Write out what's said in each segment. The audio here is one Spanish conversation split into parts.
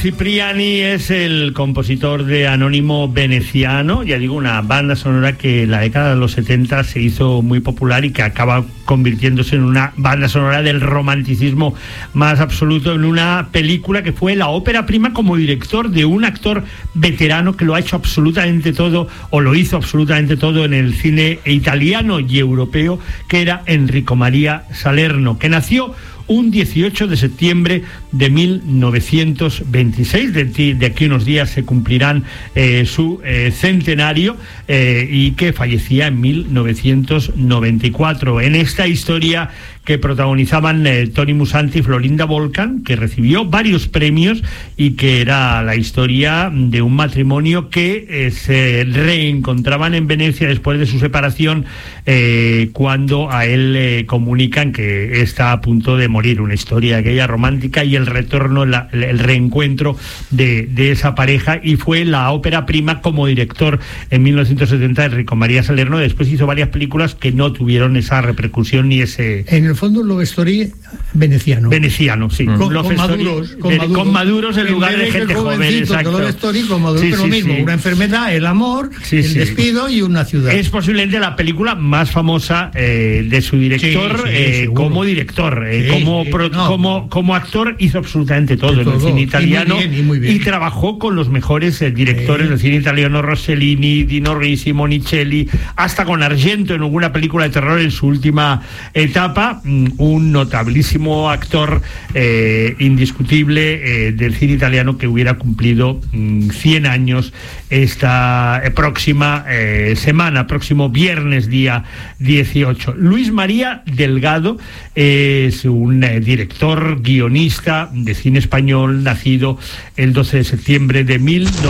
Cipriani es el compositor de Anónimo Veneciano, ya digo, una banda sonora que en la década de los 70 se hizo muy popular y que acaba convirtiéndose en una banda sonora del romanticismo más absoluto, en una película que fue la ópera prima como director de un actor veterano que lo ha hecho absolutamente todo, o lo hizo absolutamente todo en el cine italiano y europeo, que era Enrico María Salerno, que nació un 18 de septiembre de 1926, de aquí unos días se cumplirán su centenario, y que fallecía en 1994. En esta historia que protagonizaban Tony Musante y Florinda Volcan, que recibió varios premios y que era la historia de un matrimonio que se reencontraban en Venecia después de su separación, cuando a él le comunican que está a punto de morir. Una historia aquella romántica y el retorno, el reencuentro de esa pareja, y fue la ópera prima como director en 1970 de Enrico María Salerno. Después hizo varias películas que no tuvieron esa repercusión ni ese... En el fondo, Love Story veneciano, sí. Con maduros en lugar de gente joven, exacto. Love Story con maduros, pero lo mismo, una enfermedad, el amor, el despido y una ciudad. Es posiblemente la película más famosa de su director, como director, como actor hizo absolutamente todo en el cine italiano, muy bien. Y trabajó con los mejores directores del cine italiano, Rossellini, Dino Risi, Monicelli, hasta con Argento en alguna película de terror en su última etapa. Un notabilísimo actor, indiscutible, del cine italiano, que hubiera cumplido 100 años esta próximo viernes día 18. Luis María Delgado es un director, guionista de cine español, nacido el 12 de septiembre de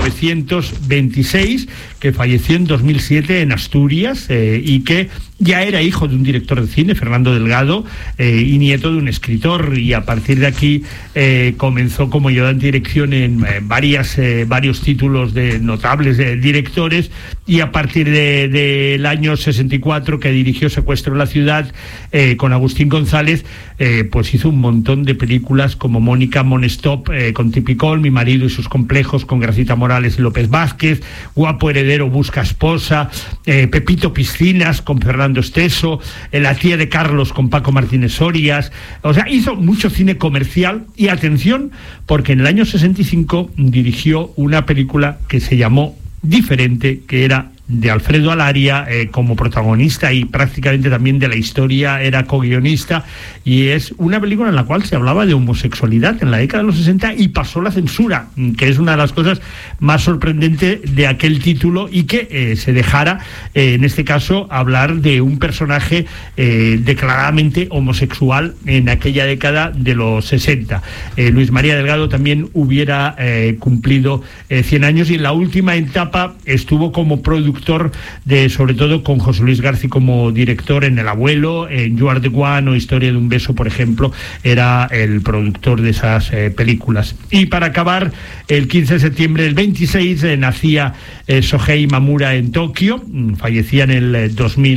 1926, que falleció en 2007 en Asturias, y que ya era hijo de un director de cine, Fernando Delgado, y nieto de un escritor, y a partir de aquí comenzó como ayudante de dirección en varios títulos de notables directores, y a partir del año 64, que dirigió Secuestro en la ciudad con Agustín González, pues hizo un montón de películas como Mónica Monestop con Tipicol, Mi marido y sus complejos con Gracita Morales y López Vázquez, Guapo heredero busca esposa, Pepito Piscinas con Fernando Esteso, La tía de Carlos con Paco Martínez Sorias. O sea, hizo mucho cine comercial. Y atención, porque en el año 65 dirigió una película que se llamó Diferente, que era de Alfredo Alaria como protagonista, y prácticamente también de la historia era co-guionista, y es una película en la cual se hablaba de homosexualidad en la década de los 60 y pasó la censura, que es una de las cosas más sorprendentes de aquel título, y que se dejara, en este caso, hablar de un personaje declaradamente homosexual en aquella década de los 60. Luis María Delgado también hubiera cumplido 100 años, y en la última etapa estuvo como productor sobre todo con José Luis García como director en El abuelo, en You Are the One o Historia de un beso, por ejemplo, era el productor de esas películas. Y para acabar, el 15 de septiembre del 26 nacía Shohei Mamura en Tokio, fallecía en el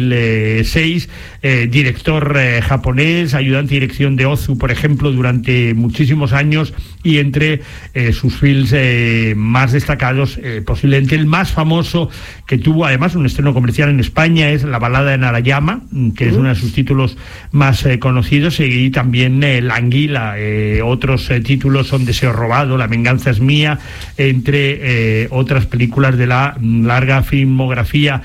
2006, director japonés, ayudante de dirección de Ozu, por ejemplo, durante muchísimos años, y entre sus films más destacados, posiblemente el más famoso, que tuvo además un estreno comercial en España, es La balada de Narayama, que es uno de sus títulos más conocidos, y también La anguila. Otros títulos son Deseo robado, La venganza es mía, entre otras películas de la larga filmografía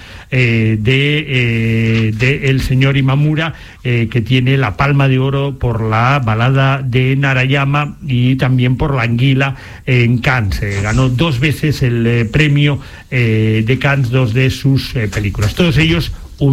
de el señor Imamura, que tiene la Palma de Oro por La balada de Narayama y también por La anguila en Cannes. Ganó 2 veces el premio de Cannes, 2 de sus películas. Todos ellos